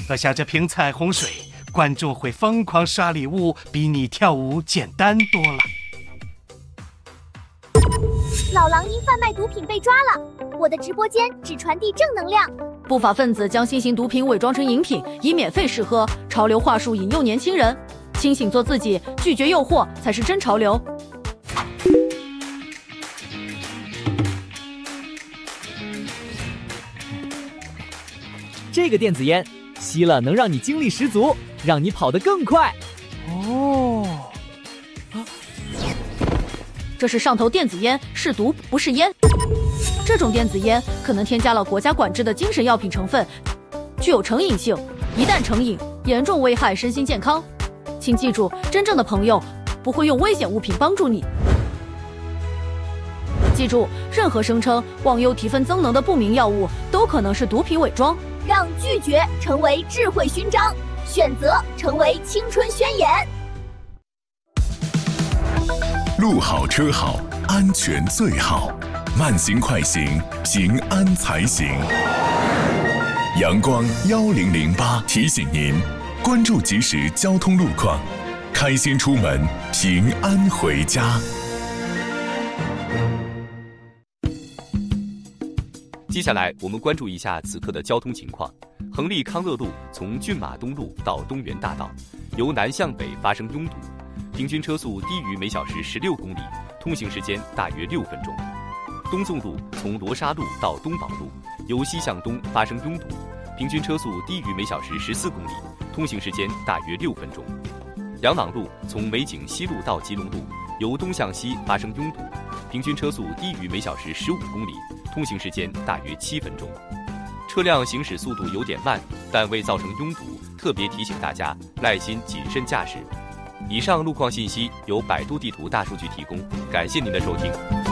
喝下这瓶彩虹水，观众会疯狂刷礼物，比你跳舞简单多了。 老狼因贩卖毒品被抓了，我的直播间只传递正能量。 不法分子将新型毒品伪装成饮品，以免费试喝，潮流话术引诱年轻人。清醒做自己，拒绝诱惑才是真潮流。 这个电子烟吸了能让你精力十足，让你跑得更快。 这是上头电子烟，是毒不是烟。这种电子烟可能添加了国家管制的精神药品成分，具有成瘾性，一旦成瘾，严重危害身心健康。请记住，真正的朋友不会用危险物品帮助你。记住，任何声称忘忧提分增能的不明药物都可能是毒品伪装。 让拒绝成为智慧勋章，选择成为青春宣言。 路好车好，安全最好。慢行快行，平安才行。阳光1008提醒您，关注即时交通路况，开心出门，平安回家。 接下来我们关注一下此刻的交通情况。恒利康乐路从骏马东路到东园大道，由南向北发生拥堵，平均车速低于每小时16公里，通行时间大约6分钟。东纵路从罗沙路到东宝路，由西向东发生拥堵，平均车速低于每小时14公里，通行时间大约6分钟。杨朗路从美景西路到吉隆路，由东向西发生拥堵，平均车速低于每小时15公里，通行时间大约7分钟。车辆行驶速度有点慢，但未造成拥堵，特别提醒大家耐心谨慎驾驶。以上路况信息由百度地图大数据提供，感谢您的收听。